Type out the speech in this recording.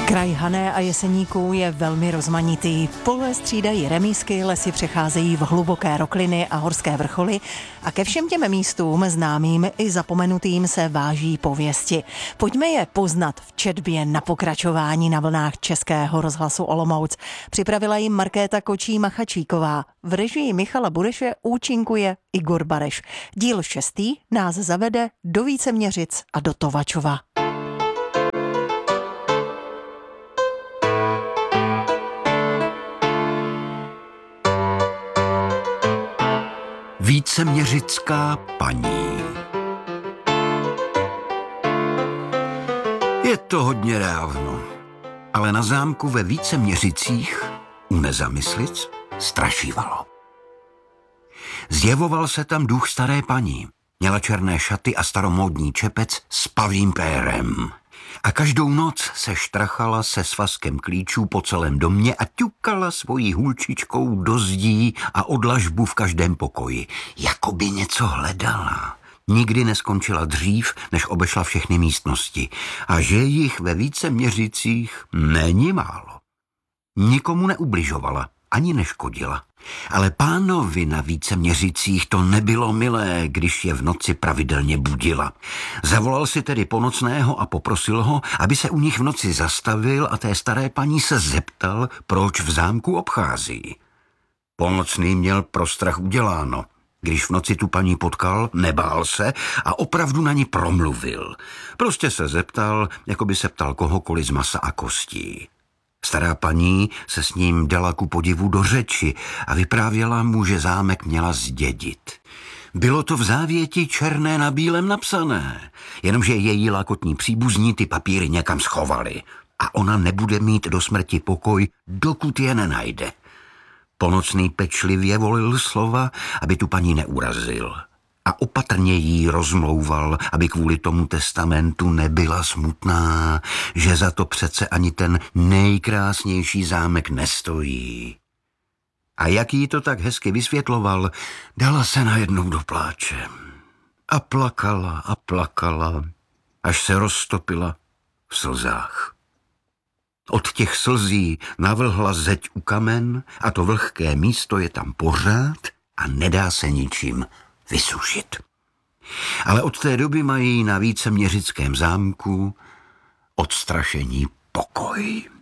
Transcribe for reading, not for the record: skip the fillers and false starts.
Kraj Hané a Jeseníků je velmi rozmanitý. Pole střídají remísky, lesy přecházejí v hluboké rokliny a horské vrcholy a ke všem těm místům známým i zapomenutým se váží pověsti. Pojďme je poznat v četbě na pokračování na vlnách Českého rozhlasu Olomouc. Připravila jim Markéta Kočí-Machačíková. V režii Michala Bureše účinkuje Igor Bareš. Díl 6. nás zavede do Víceměřic a do Tovačova. Víceměřická paní. Je to hodně dávno, ale na zámku ve Víceměřicích u Nezamyslic strašívalo. Zjevoval se tam duch staré paní. Měla černé šaty a staromódní čepec s pavým pérem. A každou noc se štrachala se svazkem klíčů po celém domě a ťukala svojí hůlčičkou do zdí a odlažbu v každém pokoji. Jako by něco hledala. Nikdy neskončila dřív, než obešla všechny místnosti. A že jich ve Víceměřicích není málo. Nikomu neubližovala, ani neškodila. Ale pánovi na Víceměřicích to nebylo milé, když je v noci pravidelně budila. Zavolal si tedy Ponocného a poprosil ho, aby se u nich v noci zastavil a té staré paní se zeptal, proč v zámku obchází. Ponocný měl pro strach uděláno. Když v noci tu paní potkal, nebál se a opravdu na ní promluvil. Prostě se zeptal, jako by se ptal kohokoliv z masa a kostí. Stará paní se s ním dala ku podivu do řeči a vyprávěla mu, že zámek měla zdědit. Bylo to v závěti černé na bílém napsané, jenomže její lakotní příbuzní ty papíry někam schovali a ona nebude mít do smrti pokoj, dokud je nenajde. Ponocný pečlivě volil slova, aby tu paní neurazil. A opatrně jí rozmlouval, aby kvůli tomu testamentu nebyla smutná, že za to přece ani ten nejkrásnější zámek nestojí. A jak jí to tak hezky vysvětloval, dala se najednou do pláče. A plakala, až se roztopila v slzách. Od těch slzí navlhla zeď u kamen a to vlhké místo je tam pořád a nedá se ničím vysušit. Ale od té doby mají na Víceměřickém zámku odstrašení pokoj.